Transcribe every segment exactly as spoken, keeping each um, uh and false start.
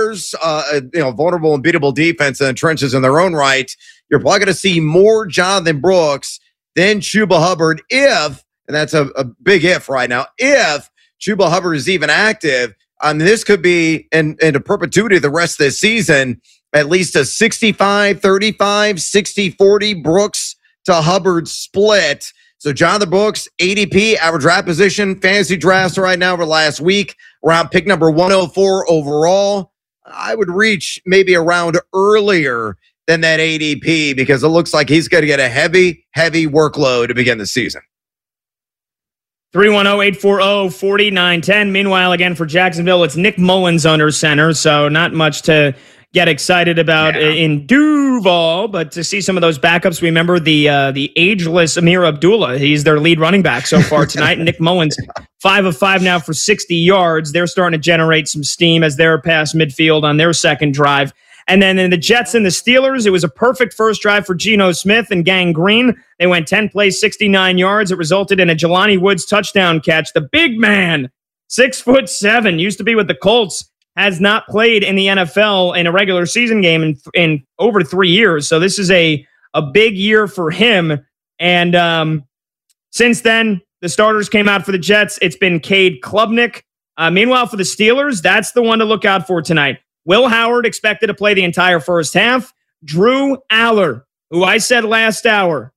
Steelers, uh, you know, vulnerable and beatable defense in the trenches in their own right. You're probably going to see more Jonathan Brooks than Chuba Hubbard if, and that's a, a big if right now, if Chuba Hubbard is even active. I mean, this could be in, into perpetuity the rest of the season, at least a sixty-five thirty-five, sixty forty Brooks to Hubbard split. So Jonathan Brooks, A D P, average draft position, fantasy drafts right now over last week, around pick number one oh four overall. I would reach maybe a round earlier than that A D P because it looks like he's going to get a heavy, heavy workload to begin the season. three one zero, eight four zero, four nine one zero. Meanwhile, again, for Jacksonville, it's Nick Mullins under center, so not much to get excited about yeah. in Duval, but to see some of those backups, we remember the uh, the ageless Amir Abdullah. He's their lead running back so far tonight. Nick Mullins, five of five now for sixty yards. They're starting to generate some steam as they're past midfield on their second drive. And then in the Jets and the Steelers, it was a perfect first drive for Geno Smith and Gang Green. They went ten plays, sixty-nine yards. It resulted in a Jelani Woods touchdown catch. The big man, six foot seven, used to be with the Colts, has not played in the N F L in a regular season game in, in over three years. So this is a, a big year for him. And um, since then, the starters came out for the Jets. It's been Cade Klubnik. Uh, meanwhile, for the Steelers, that's the one to look out for tonight. Will Howard expected to play the entire first half. Drew Aller, who I said last hour,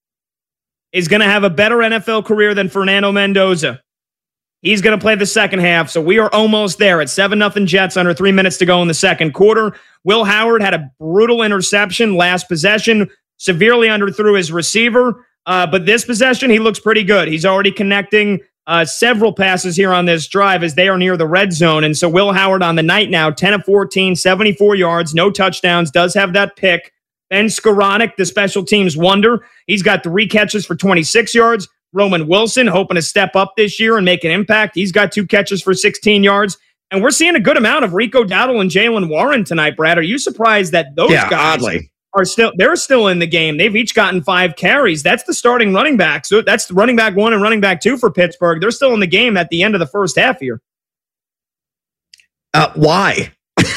is going to have a better N F L career than Fernando Mendoza. He's going to play the second half, so we are almost there at seven nothing Jets, under three minutes to go in the second quarter. Will Howard had a brutal interception last possession, severely underthrew his receiver, uh, but this possession, he looks pretty good. He's already connecting uh, several passes here on this drive as they are near the red zone, and so Will Howard on the night now, ten of fourteen, seventy-four yards, no touchdowns, does have that pick. Ben Skoranek, the special teams wonder, he's got three catches for twenty-six yards. Roman Wilson, hoping to step up this year and make an impact. He's got two catches for sixteen yards. And we're seeing a good amount of Rico Dowdle and Jaylen Warren tonight, Brad. Are you surprised that those yeah, guys oddly. are still, they're still in the game? They've each gotten five carries. That's the starting running back. So that's the running back one and running back two for Pittsburgh. They're still in the game at the end of the first half here. Uh, why?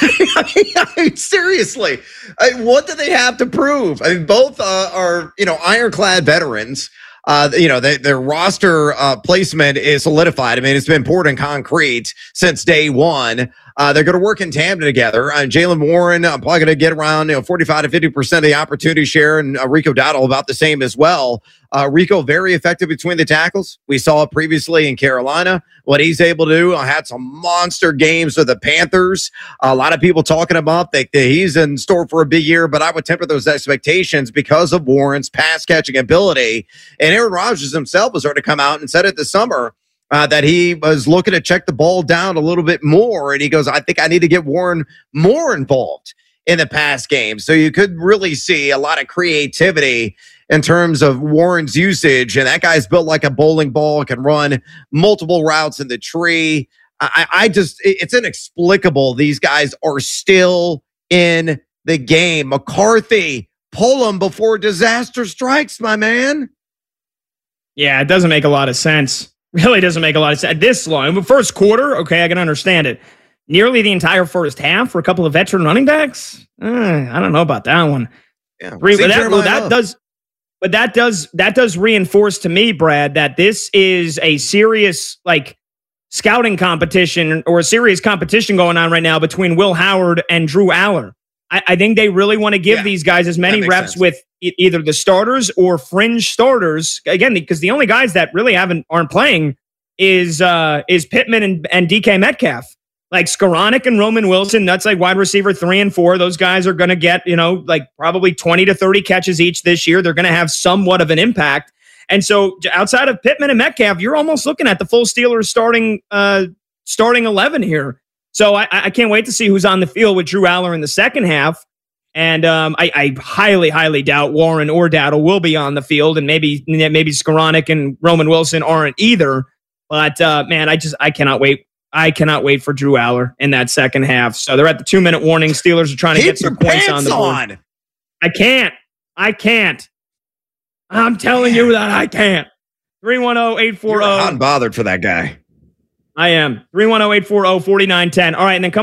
I mean, seriously, I mean, what do they have to prove? I mean, both uh, are, you know, ironclad veterans. Uh, you know, they, their roster uh, placement is solidified. I mean, it's been poured in concrete since day one. Uh, they're going to work in tandem together. Uh, Jaylen Warren uh, probably going to get around, you know, forty-five to fifty percent of the opportunity share, and uh, Rico Dowdle about the same as well. Uh, Rico very effective between the tackles. We saw it previously in Carolina. What he's able to do, uh, had some monster games with the Panthers. Uh, a lot of people talking about that, that he's in store for a big year, but I would temper those expectations because of Warren's pass catching ability. And Aaron Rodgers himself was starting to come out and said it this summer uh, that he was looking to check the ball down a little bit more. And he goes, I think I need to get Warren more involved in the pass game. So you could really see a lot of creativity in terms of Warren's usage. And that guy's built like a bowling ball, can run multiple routes in the tree. I, I just, it's inexplicable. These guys are still in the game. McCarthy, pull them before disaster strikes, my man. Yeah, it doesn't make a lot of sense. Really doesn't make a lot of sense. This long, first quarter, okay, I can understand it. Nearly the entire first half for a couple of veteran running backs? Uh, I don't know about that one. Yeah, Three, but that, well, that does... But that does that does reinforce to me, Brad, that this is a serious like scouting competition or a serious competition going on right now between Will Howard and Drew Aller. I, I think they really want to give yeah, these guys as many reps sense. with e- either the starters or fringe starters. Again, because the only guys that really haven't aren't playing is uh, is Pittman and, and D K Metcalf. Like Skoranek and Roman Wilson, that's like wide receiver three and four. Those guys are going to get, you know, like probably twenty to thirty catches each this year. They're going to have somewhat of an impact. And so outside of Pittman and Metcalf, you're almost looking at the full Steelers starting uh, starting eleven here. So I, I can't wait to see who's on the field with Drew Aller in the second half. And um, I, I highly, highly doubt Warren or Dowdle will be on the field. And maybe maybe Skoranek and Roman Wilson aren't either. But, uh, man, I just I cannot wait. I cannot wait for Drew Aller in that second half. So they're at the two-minute warning. Steelers are trying to Keep get some points on the board. On. I can't. I can't. I'm telling you that I can't. three one zero, eight four zero. You're unbothered for that guy. I am. three one zero, eight four zero, four nine one zero. All right, and then come